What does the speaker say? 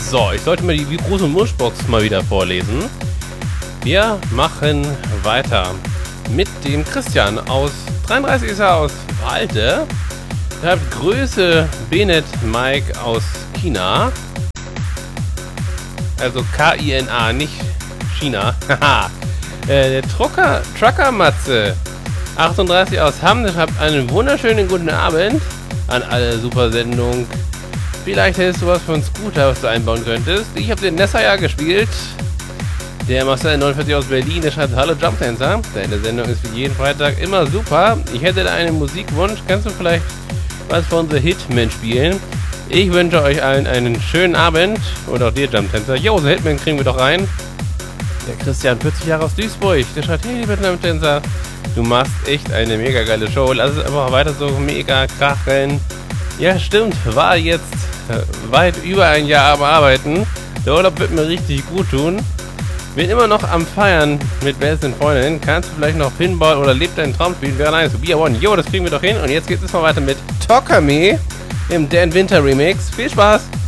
So, ich sollte mir die große Wunschbox mal wieder vorlesen. Wir machen weiter mit dem Christian aus 33 ist er aus Walde. Ihr habt Größe Benet Mike aus China. Also K-I-N-A, nicht China. Haha. Der Trucker Matze 38 aus Hamm. Habt einen wunderschönen guten Abend an alle super Sendung. Vielleicht hättest du was von Scooter, was du einbauen könntest. Ich habe den Nessa ja gespielt. Der Marcel 49 aus Berlin, der schreibt: Hallo Jump Dancer. Deine Sendung ist wie jeden Freitag immer super. Ich hätte da einen Musikwunsch. Kannst du vielleicht was von The Hitman spielen? Ich wünsche euch allen einen schönen Abend. Und auch dir, Jump Dancer. Jo, The Hitman kriegen wir doch rein. Der Christian, 40 Jahre aus Duisburg. Der schreibt: Hey, lieber Jump Dancer, du machst echt eine mega geile Show. Lass es einfach weiter so mega krachen. Ja, stimmt. War jetzt weit über ein Jahr am Arbeiten. Der Urlaub wird mir richtig gut tun. Bin immer noch am Feiern mit besten Freundinnen. Kannst du vielleicht noch Pinball oder Leb deinen Traum spielen? Wäre nice. Be One. Jo, das kriegen wir doch hin. Und jetzt geht es mal weiter mit Talk Me im Dan Winter Remix. Viel Spaß!